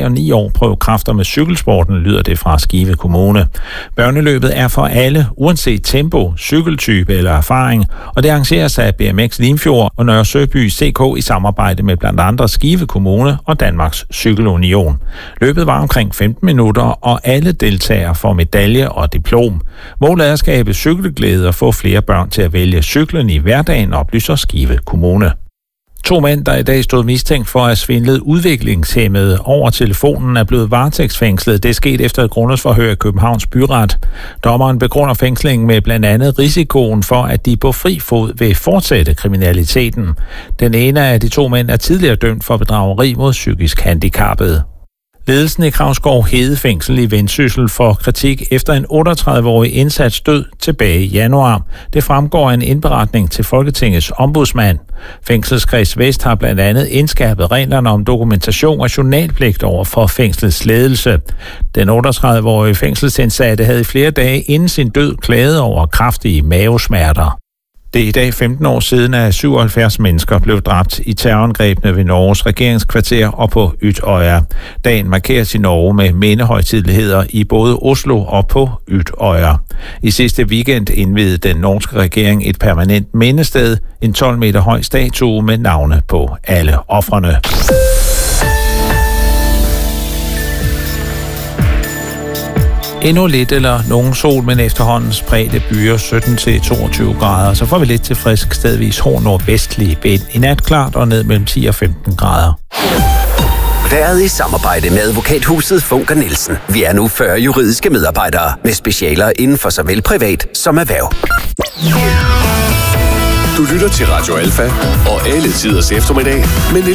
og 9 år prøve kræfter med cykelsporten, lyder det fra Skive Kommune. Børneløbet er for alle, uanset tempo, cykeltype eller erfaring, og det arrangeres af BMX Limfjord og Nørre Søby CK i samarbejde med blandt andre Skive Kommune og Danmarks Cykelunion. Løbet var omkring 15 minutter, og alle deltagere får medalje og diplom. Målet er at skabe cykelglæde og få flere børn til at vælge cyklen i hverdagen, oplyser Skive Kommune. 2 mænd, der i dag stod mistænkt for at svindle udviklingshæmmede over telefonen, er blevet varetægtsfængslet. Det er sket efter et grundlovsforhør i Københavns Byret. Dommeren begrunder fængslingen med blandt andet risikoen for, at de på fri fod vil fortsætte kriminaliteten. Den ene af de 2 mænd er tidligere dømt for bedrageri mod psykisk handicappede. Ledelsen i Kravskov Hede Fængsel i Vendsyssel får kritik efter en 38-årig indsats død tilbage i januar. Det fremgår af en indberetning til Folketingets ombudsmand. Fængselskreds Vest har blandt andet indskærpet reglerne om dokumentation og journalpligt over for fængslets ledelse. Den 38-årige fængselsindsatte havde i flere dage inden sin død klaget over kraftige mavesmerter. Det er i dag 15 år siden, at 77 mennesker blev dræbt i terrorangrebene ved Norges regeringskvarter og på Utøya. Dagen markeres i Norge med mindehøjtideligheder i både Oslo og på Utøya. I sidste weekend indviede den norske regering et permanent mindested, en 12 meter høj statue med navne på alle ofrene. Endnu lidt eller nogen sol, men efterhånden spredte byer 17-22 grader. Så får vi lidt til frisk stedvis hård nordvestlig vind. I nat klart og ned mellem 10 og 15 grader. Været i samarbejde med advokathuset Funker Nielsen. Vi er nu 40 juridiske medarbejdere med specialer inden for såvel privat som erhverv. Du lytter til Radio Alfa og alle tiders eftermiddag med